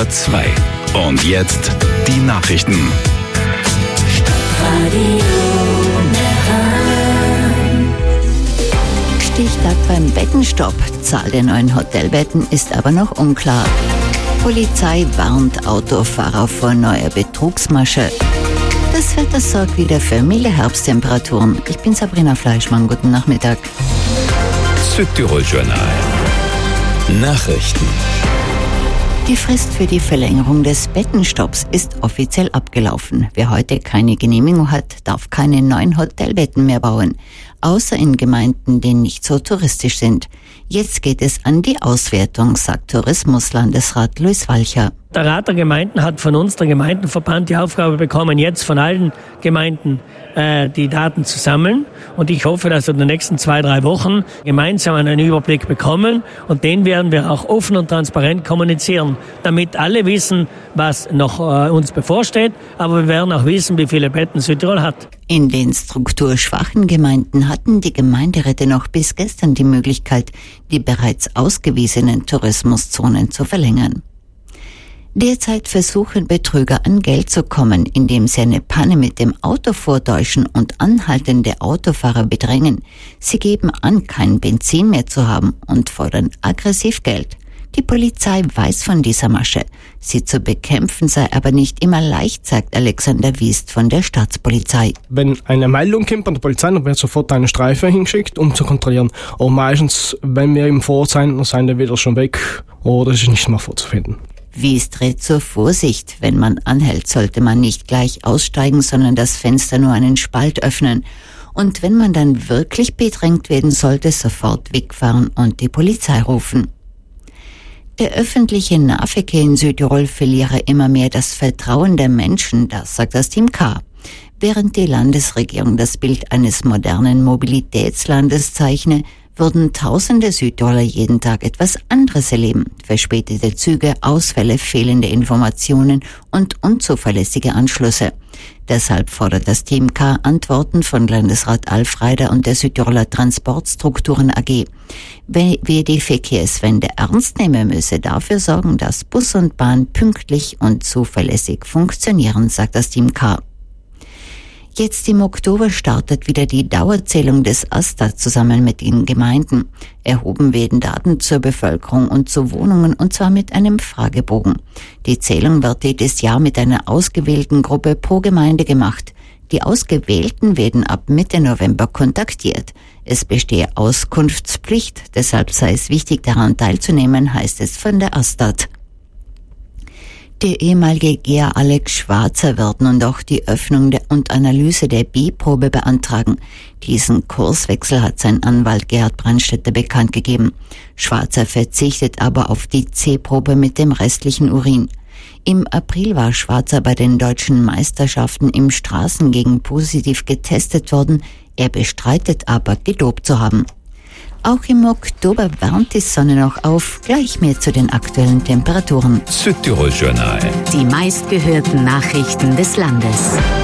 Uhr 2. Und jetzt die Nachrichten. Stichtag beim Bettenstopp. Zahl der neuen Hotelbetten ist aber noch unklar. Polizei warnt Autofahrer vor neuer Betrugsmasche. Das Wetter sorgt wieder für milde Herbsttemperaturen. Ich bin Sabrina Fleischmann. Guten Nachmittag. Südtirol Journal. Nachrichten. Die Frist für die Verlängerung des Bettenstopps ist offiziell abgelaufen. Wer heute keine Genehmigung hat, darf keine neuen Hotelbetten mehr bauen. Außer in Gemeinden, die nicht so touristisch sind. Jetzt geht es an die Auswertung, sagt Tourismuslandesrat Luis Walcher. Der Rat der Gemeinden hat von uns, der Gemeindenverband, die Aufgabe bekommen, jetzt von allen Gemeinden die Daten zu sammeln. Und ich hoffe, dass wir in den nächsten 2-3 Wochen gemeinsam einen Überblick bekommen. Und den werden wir auch offen und transparent kommunizieren, damit alle wissen, was noch uns bevorsteht. Aber wir werden auch wissen, wie viele Betten Südtirol hat. In den strukturschwachen Gemeinden hatten die Gemeinderäte noch bis gestern die Möglichkeit, die bereits ausgewiesenen Tourismuszonen zu verlängern. Derzeit versuchen Betrüger an Geld zu kommen, indem sie eine Panne mit dem Auto vortäuschen und anhaltende Autofahrer bedrängen. Sie geben an, kein Benzin mehr zu haben und fordern aggressiv Geld. Die Polizei weiß von dieser Masche. Sie zu bekämpfen sei aber nicht immer leicht, sagt Alexander Wiest von der Staatspolizei. Wenn eine Meldung kommt an der Polizei, dann wird sofort eine Streife hingeschickt, um zu kontrollieren. Und meistens, wenn wir im Vor sind, dann sind wir wieder schon weg oder es ist nicht mehr vorzufinden. Wiest rät zur Vorsicht. Wenn man anhält, sollte man nicht gleich aussteigen, sondern das Fenster nur einen Spalt öffnen. Und wenn man dann wirklich bedrängt werden sollte, sofort wegfahren und die Polizei rufen. Der öffentliche Nahverkehr in Südtirol verliere immer mehr das Vertrauen der Menschen, das sagt das Team K. Während die Landesregierung das Bild eines modernen Mobilitätslandes zeichne, würden tausende Südtiroler jeden Tag etwas anderes erleben. Verspätete Züge, Ausfälle, fehlende Informationen und unzuverlässige Anschlüsse. Deshalb fordert das Team K Antworten von Landesrat Alf Reider und der Südtiroler Transportstrukturen AG. Wer die Verkehrswende ernst nehmen müsse, dafür sorgen, dass Bus und Bahn pünktlich und zuverlässig funktionieren, sagt das Team K. Jetzt im Oktober startet wieder die Dauerzählung des AStA zusammen mit den Gemeinden. Erhoben werden Daten zur Bevölkerung und zu Wohnungen, und zwar mit einem Fragebogen. Die Zählung wird jedes Jahr mit einer ausgewählten Gruppe pro Gemeinde gemacht. Die Ausgewählten werden ab Mitte November kontaktiert. Es bestehe Auskunftspflicht, deshalb sei es wichtig, daran teilzunehmen, heißt es von der AStAT. Der ehemalige Geher Alex Schwarzer wird nun doch die Öffnung und Analyse der B-Probe beantragen. Diesen Kurswechsel hat sein Anwalt Gerhard Brandstätter bekannt gegeben. Schwarzer verzichtet aber auf die C-Probe mit dem restlichen Urin. Im April war Schwarzer bei den deutschen Meisterschaften im Straßengegen positiv getestet worden. Er bestreitet aber, gedopt zu haben. Auch im Oktober wärmt die Sonne noch auf. Gleich mehr zu den aktuellen Temperaturen. Südtirol Journal. Die meistgehörten Nachrichten des Landes.